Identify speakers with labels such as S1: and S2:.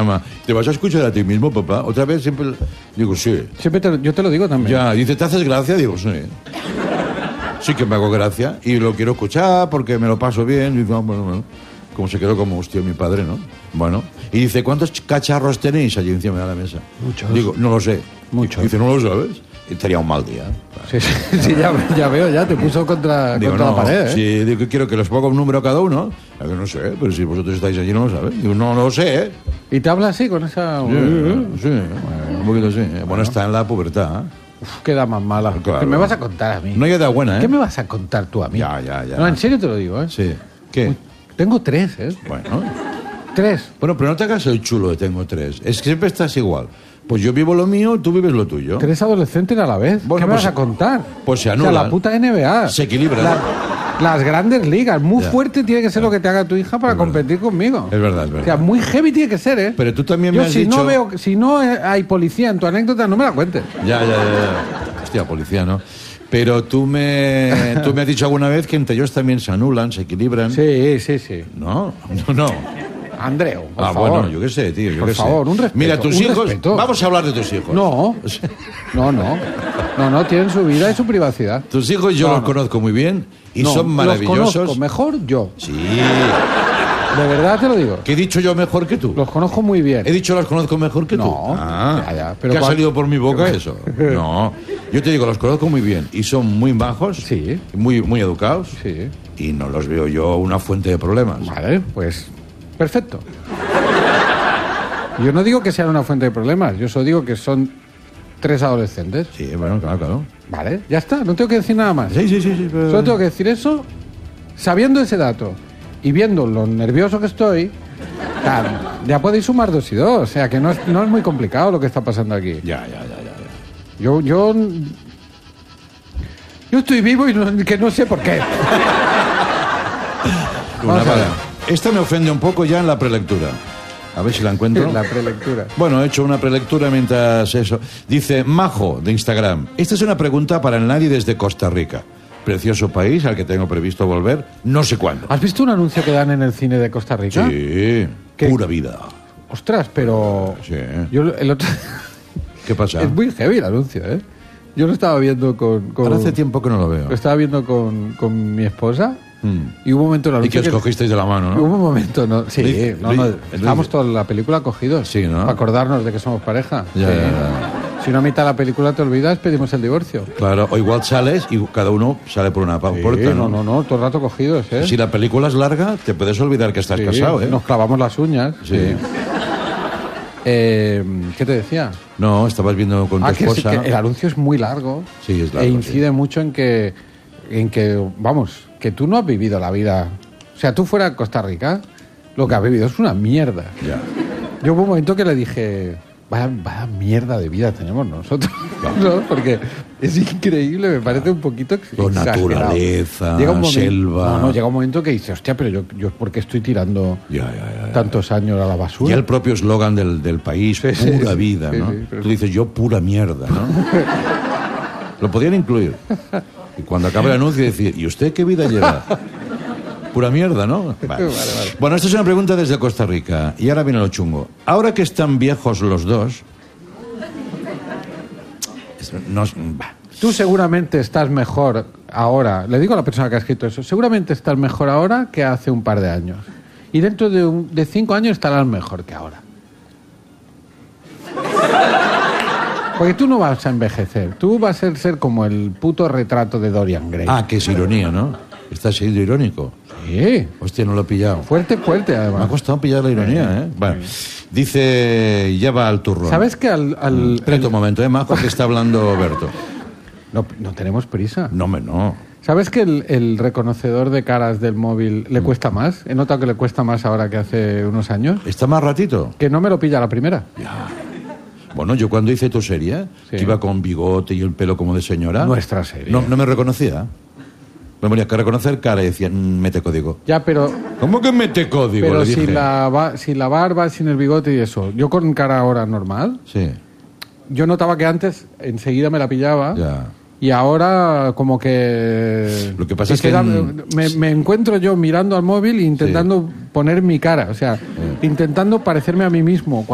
S1: llama, ¿te vas a escuchar a ti mismo, papá? Otra vez siempre... Digo, sí.
S2: Yo te lo digo también.
S1: Ya, dice, ¿te haces gracia? Digo, sí. Sí que me hago gracia y lo quiero escuchar porque me lo paso bien. Y digo, bueno. Como se quedó como hostia mi padre, ¿no? Bueno. Y dice, ¿cuántos cacharros tenéis allí encima de la mesa?
S2: Muchos.
S1: Digo, no lo sé.
S2: Muchos.
S1: Dice, ¿no lo sabes? Y tenía un mal día.
S2: Sí, ya veo, ya te puso contra la pared, ¿eh?
S1: Sí, digo, quiero que les ponga un número a cada uno. Digo, no sé, pero si vosotros estáis allí no lo sabéis. Digo, no lo sé, ¿eh?
S2: ¿Y te habla así con esa...?
S1: Sí, un poquito así. Bueno, está en la pubertad, ¿eh?
S2: Uf, queda más mala.
S1: Claro.
S2: ¿Qué me vas a contar a mí?
S1: No hay edad buena, ¿eh?
S2: ¿Qué me vas a contar tú a mí?
S1: Ya.
S2: No, en serio te lo digo, ¿eh?
S1: Sí. ¿Qué?
S2: Uy, tengo 3, ¿eh?
S1: Bueno.
S2: 3.
S1: Bueno, pero no te hagas el chulo de tengo 3. Es que siempre estás igual. Pues yo vivo lo mío, tú vives lo tuyo.
S2: 3 adolescentes a la vez.
S1: Bueno,
S2: ¿Qué me
S1: pues
S2: vas a contar?
S1: pues se
S2: O
S1: anulan.
S2: sea, la puta NBA.
S1: Se equilibra.
S2: Las grandes ligas. Muy
S1: Ya.
S2: fuerte tiene que ser lo que te haga tu hija para
S1: Es verdad.
S2: competir conmigo.
S1: Es verdad.
S2: O sea, muy heavy tiene que ser, ¿eh?
S1: Pero tú también me
S2: Yo
S1: has
S2: si
S1: dicho...
S2: no veo, si no hay policía en tu anécdota, no me la cuentes.
S1: Ya. Hostia, policía, ¿no? Pero tú me has dicho alguna vez que entre ellos también se anulan, se equilibran.
S2: Sí.
S1: No.
S2: Andreu, por favor.
S1: Bueno, yo qué sé, tío. Yo
S2: Por
S1: qué sé.
S2: favor, un respeto.
S1: Mira, tus
S2: un
S1: hijos...
S2: respeto.
S1: Vamos a hablar de tus hijos.
S2: No, tienen su vida y su privacidad.
S1: Tus hijos yo los conozco muy bien y
S2: No,
S1: son maravillosos.
S2: Los conozco mejor yo.
S1: Sí.
S2: De verdad te lo digo.
S1: ¿Qué he dicho yo mejor que tú?
S2: Los conozco muy bien.
S1: He dicho los conozco mejor que tú.
S2: No.
S1: Ah,
S2: Ya, pero
S1: ¿qué ha
S2: cuál-
S1: salido por mi boca eso? No. Yo te digo, los conozco muy bien y son muy majos,
S2: Sí.
S1: muy educados
S2: Sí.
S1: y no los veo yo una fuente de problemas.
S2: Vale, pues perfecto. Yo no digo que sean una fuente de problemas, yo solo digo que son 3 adolescentes.
S1: Sí, bueno, claro.
S2: Vale, ya está, no tengo que decir nada más.
S1: Sí. Pero...
S2: Solo tengo que decir eso, sabiendo ese dato y viendo lo nervioso que estoy, ya podéis sumar 2 y 2. O sea, que no es muy complicado lo que está pasando aquí.
S1: Ya.
S2: Yo estoy vivo y que no sé por qué. Vamos a ver.
S1: Esta me ofende un poco ya en la prelectura. A ver si la encuentro.
S2: La prelectura.
S1: Bueno, he hecho una prelectura mientras eso. Dice Majo, de Instagram. Esta es una pregunta para el nadie desde Costa Rica. Precioso país al que tengo previsto volver no sé cuándo.
S2: ¿Has visto un anuncio que dan en el cine de Costa Rica?
S1: Sí,
S2: ¿Qué?
S1: pura vida.
S2: Ostras, pero...
S1: Sí.
S2: Yo el otro...
S1: ¿Qué pasa?
S2: Es muy heavy el anuncio, ¿eh? Yo lo estaba viendo con...
S1: Ahora hace tiempo que no lo veo.
S2: Lo estaba viendo con mi esposa y hubo un momento en el
S1: Y que
S2: anuncio
S1: os cogisteis de la mano,
S2: Hubo
S1: ¿no?
S2: un momento, ¿no? Sí,
S1: Luis-
S2: no,
S1: Luis-
S2: estábamos toda la película cogidos.
S1: Sí, ¿no?
S2: Para acordarnos de que somos pareja.
S1: Ya,
S2: Sí.
S1: ya.
S2: Si no a mitad de la película te olvidas, pedimos el divorcio.
S1: Claro, o igual sales y cada uno sale por una puerta,
S2: Sí,
S1: ¿no?
S2: no, todo el rato cogidos, ¿eh?
S1: Si la película es larga, te puedes olvidar que estás
S2: Sí,
S1: casado, ¿eh?
S2: Nos clavamos las uñas.
S1: Sí.
S2: ¿Qué te decía?
S1: No, estabas viendo con tu
S2: Que sí,
S1: esposa.
S2: que el anuncio es muy largo.
S1: Sí, es largo,
S2: E incide mucho en que, vamos, que tú no has vivido la vida. O sea, tú fuera de Costa Rica, lo que has vivido es una mierda.
S1: Ya.
S2: Yo hubo un momento que le dije, vaya mierda de vida tenemos nosotros, ¿no? Porque es increíble, me parece un poquito
S1: Con
S2: exagerado.
S1: naturaleza,
S2: Llega un momento,
S1: selva.
S2: No, llega un momento que dices, hostia, pero yo ¿por qué estoy tirando
S1: Ya.
S2: tantos años a la basura?
S1: Ya el propio eslogan del país,
S2: Sí, sí,
S1: pura
S2: sí,
S1: vida,
S2: sí,
S1: ¿no?
S2: sí, pero-
S1: Tú dices, yo pura mierda, ¿no? Lo podían incluir. Y cuando acabe el anuncio decir, ¿y usted qué vida lleva? Pura mierda, ¿no? Vale.
S2: Vale.
S1: Bueno, esta es una pregunta desde Costa Rica. Y ahora viene lo chungo. Ahora que están viejos los dos...
S2: Tú seguramente estás mejor ahora, le digo a la persona que ha escrito eso, seguramente estás mejor ahora que hace un par de años. Y dentro de 5 años estarás mejor que ahora. Porque tú no vas a envejecer, tú vas a ser como el puto retrato de Dorian Gray.
S1: Ah, que es ironía, ¿no? Estás siendo irónico.
S2: Sí,
S1: Hostia, no lo he pillado.
S2: fuerte
S1: Me ha
S2: además.
S1: costado pillar la ironía, ¿eh? Bueno, dice, ya va al turrón.
S2: ¿Sabes que
S1: Espera un momento, Majo, que está hablando Berto.
S2: no tenemos prisa?
S1: No, hombre, no.
S2: ¿Sabes que el reconocedor de caras del móvil le cuesta más? He notado que le cuesta más ahora que hace unos años.
S1: ¿Está más ratito?
S2: Que no me lo pilla la primera.
S1: Bueno, yo cuando hice tu serie,
S2: Sí.
S1: que iba con bigote y el pelo como de señora...
S2: Nuestra serie.
S1: No me reconocía. Me tenía que reconocer cara y decía, mete código.
S2: Ya, pero
S1: ¿Cómo que mete código?
S2: pero
S1: Le
S2: si
S1: dije.
S2: la barba, sin el bigote y eso, yo con cara ahora normal,
S1: Sí,
S2: yo notaba que antes enseguida me la pillaba
S1: ya.
S2: y ahora como que...
S1: Lo que pasa es que
S2: queda-
S1: en-
S2: me encuentro yo mirando al móvil e intentando poner mi cara, o sea, intentando parecerme a mí mismo.